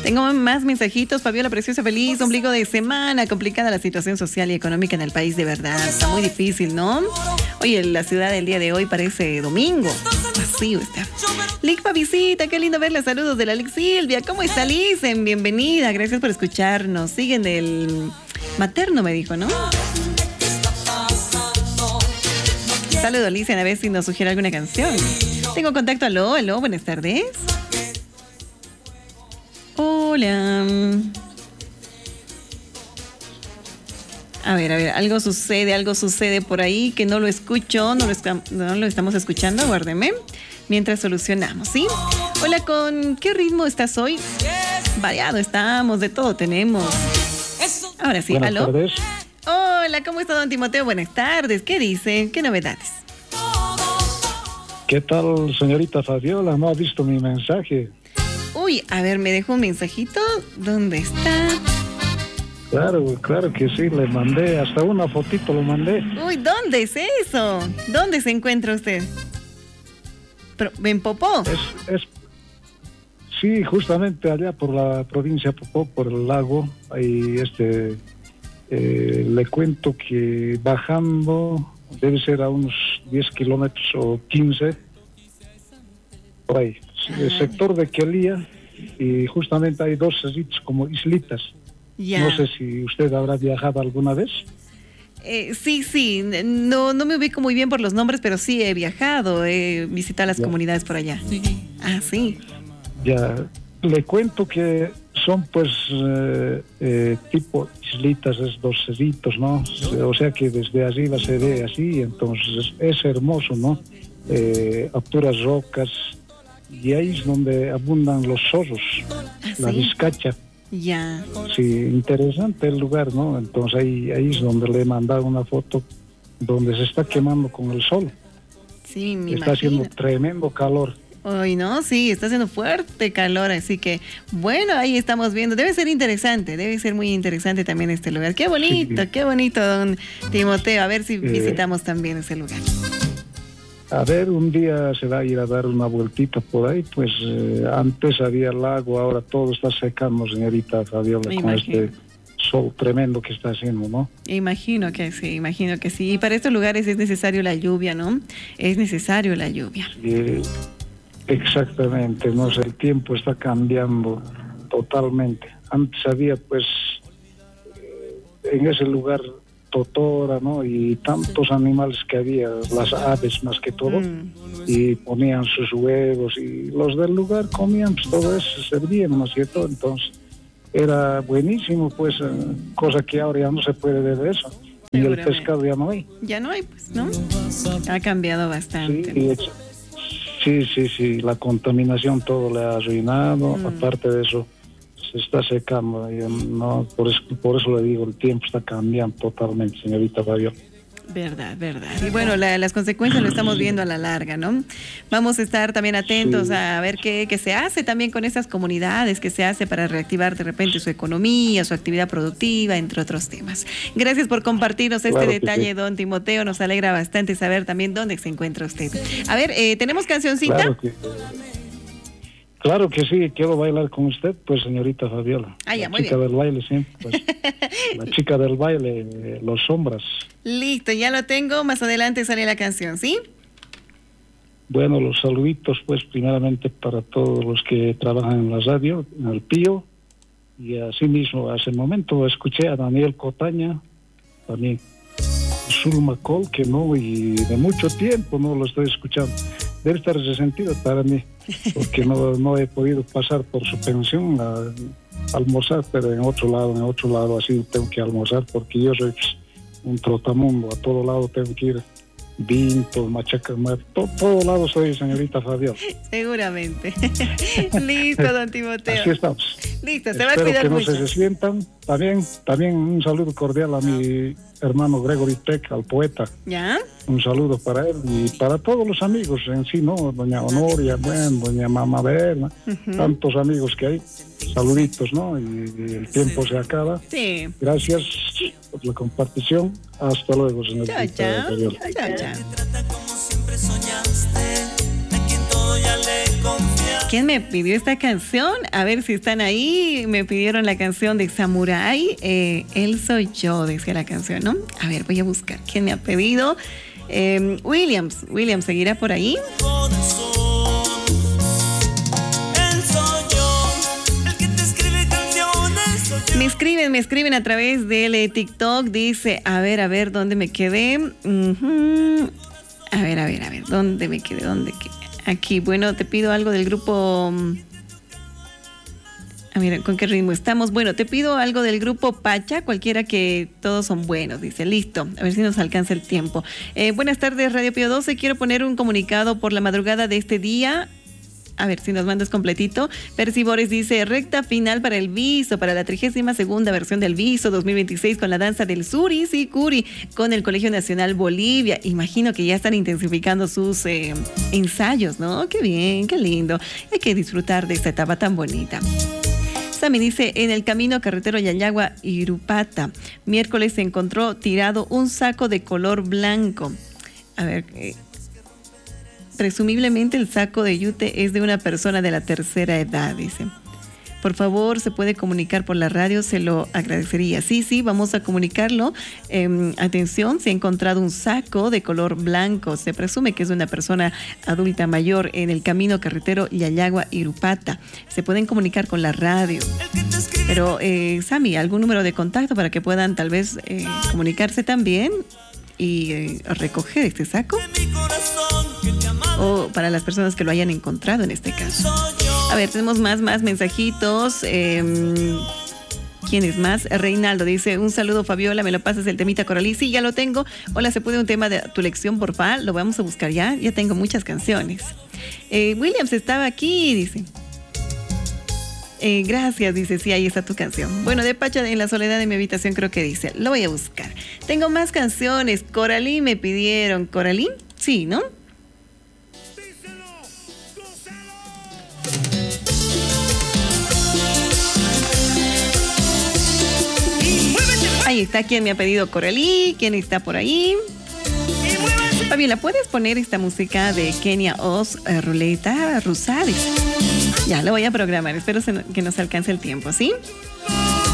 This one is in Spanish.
Tengo más mensajitos. Fabiola Preciosa, feliz ombligo de semana. Complicada la situación social y económica en el país, de verdad. Está muy difícil, ¿no? Oye, la ciudad del día de hoy parece domingo. Así está. Licpa visita, qué lindo verla. Saludos de la Lic Silvia. ¿Cómo está, Licen? Bienvenida. Gracias por escucharnos. Siguen del materno, me dijo, ¿no? Saludos, Licen, a ver si nos sugiere alguna canción. Tengo contacto. Aló, buenas tardes. Hola. A ver, algo sucede por ahí que no lo escucho, no lo estamos escuchando, guárdeme, mientras solucionamos, ¿sí? Hola, ¿con qué ritmo estás hoy? Variado estamos, de todo tenemos. Ahora sí, buenas aló. Tardes. Hola, ¿cómo está, don Timoteo? Buenas tardes, ¿qué dice? ¿Qué novedades? ¿Qué tal, señorita Fabiola? ¿No ha visto mi mensaje? Uy, a ver, me dejó un mensajito. ¿Dónde está? Claro que sí, le mandé, hasta una fotito lo mandé. Uy, ¿dónde es eso? ¿Dónde se encuentra usted? ¿En Popó? Sí, justamente allá por la provincia de Popó, por el lago. Ahí le cuento que bajando debe ser a unos 10 kilómetros o 15, por ahí. El sector de Quelía, y justamente hay dos cerritos como islitas. Ya. No sé si usted habrá viajado alguna vez. Sí, no me ubico muy bien por los nombres, pero sí he viajado, he visitado las comunidades por allá. Ah, sí. Ya, le cuento que son pues tipo islitas, es dos cerritos, ¿no? O sea que desde arriba se ve así, entonces es hermoso, ¿no? A puras rocas, y ahí es donde abundan los zorros, la vizcacha. Ya. Sí, interesante el lugar, ¿no? Entonces ahí es donde le he mandado una foto donde se está quemando con el sol. Sí, me está haciendo tremendo calor. Hoy, ¿no? Sí, está haciendo fuerte calor, así que, bueno, ahí estamos viendo. Debe ser interesante, debe ser muy interesante también este lugar. Qué bonito, don Timoteo. A ver si visitamos también ese lugar. A ver, un día se va a ir a dar una vueltita por ahí, pues antes había lago, ahora todo está secando, señorita Fabiola, con este sol tremendo que está haciendo, ¿no? Imagino que sí. Y para estos lugares es necesario la lluvia, ¿no? Es necesario la lluvia. Exactamente, no sé, el tiempo está cambiando totalmente. Antes había, pues, en ese lugar totora, ¿no? Y tantos animales que había, las aves más que todo, y ponían sus huevos, y los del lugar comían, pues todo eso, servían, ¿no es cierto? Entonces, era buenísimo, pues, cosa que ahora ya no se puede ver de eso. Y el pescado ya no hay. Ya no hay, pues, ¿no? Ha cambiado bastante. Sí, la contaminación todo le ha arruinado, aparte de eso, se está secando, ¿no? Por eso le digo, el tiempo está cambiando totalmente, señorita Fabiola. Verdad. Y bueno, las consecuencias lo estamos viendo a la larga, ¿no? Vamos a estar también atentos a ver qué se hace también con esas comunidades, qué se hace para reactivar de repente su economía, su actividad productiva, entre otros temas. Gracias por compartirnos este detalle, don Timoteo. Nos alegra bastante saber también dónde se encuentra usted. A ver, ¿tenemos cancioncita? Claro que sí, quiero bailar con usted, pues, señorita Fabiola. La chica del baile siempre, pues. La chica del baile, Los Sombras. Listo, ya lo tengo. Más adelante sale la canción, ¿sí? Bueno, los saluditos, pues, primeramente para todos los que trabajan en la radio, en el Pío. Y así mismo, hace un momento escuché a Daniel Cotaña, también Zulma Col, que no, y de mucho tiempo no lo estoy escuchando. Debe estar resentido para mí, porque no he podido pasar por su pensión a almorzar, pero en otro lado así tengo que almorzar, porque yo soy un trotamundo, a todo lado tengo que ir, Vinto, Machaca, todo lado soy, señorita Fabiola. Seguramente. Listo, don Timoteo. Así estamos. Listo, se va a cuidar que mucho. No se sientan. También un saludo cordial a mi hermano Gregory Tech, al poeta. ¿Ya? Un saludo para él y para todos los amigos en sí, ¿no? Doña Honoria, doña Mamá Berna, tantos amigos que hay. Saluditos, ¿no? Y el tiempo se acaba. Sí. Gracias por la compartición. Hasta luego, señor. Chao. Como siempre soñaste, a quien todo ya le confiaste. ¿Quién me pidió esta canción? A ver si están ahí. Me pidieron la canción de Samurai. Él soy yo, decía la canción, ¿no? A ver, voy a buscar. ¿Quién me ha pedido? Williams, ¿seguirá por ahí? Me escriben a través del TikTok. Dice, a ver, ¿dónde me quedé? A ver, ¿dónde me quedé? Aquí, bueno, te pido algo del grupo... mira, ¿con qué ritmo estamos? Bueno, te pido algo del grupo Pacha, cualquiera que todos son buenos, dice. Listo, a ver si nos alcanza el tiempo. Buenas tardes, Radio Pío 12. Quiero poner un comunicado por la madrugada de este día. A ver si nos mandas completito. Percy Boris dice, recta final para el Viso, para la 32ª versión del Viso 2026 con la danza del Suris y Curi con el Colegio Nacional Bolivia. Imagino que ya están intensificando sus ensayos, ¿no? Qué bien, qué lindo. Hay que disfrutar de esta etapa tan bonita. Sammy dice, en el camino carretero Yayagua-Irupata, miércoles se encontró tirado un saco de color blanco. A ver... presumiblemente el saco de yute es de una persona de la tercera edad, dice. Por favor, se puede comunicar por la radio, se lo agradecería. Sí, vamos a comunicarlo. Atención, se ha encontrado un saco de color blanco. Se presume que es de una persona adulta mayor en el camino carretero Yayagua-Irupata. Se pueden comunicar con la radio. Pero, Sammy, ¿algún número de contacto para que puedan tal vez comunicarse también y recoger este saco? O para las personas que lo hayan encontrado en este caso. A ver, tenemos más mensajitos. ¿Quién es más? Reinaldo dice, un saludo Fabiola, me lo pasas el temita Coralí. Sí, ya lo tengo. Hola, ¿se puede un tema de tu lección, porfa? Lo vamos a buscar ya tengo muchas canciones. Williams estaba aquí, dice. Gracias, dice, sí, ahí está tu canción. Bueno, de Pacha en la soledad de mi habitación creo que dice, lo voy a buscar. Tengo más canciones. Coralí me pidieron. ¿Coralí? Sí, ¿no? Ahí está, ¿quién me ha pedido Coralí? ¿Quién está por ahí? Fabiola, ¿puedes poner esta música de Kenia Oz, Ruleta Rusales? Ya, lo voy a programar, espero que nos alcance el tiempo, ¿sí?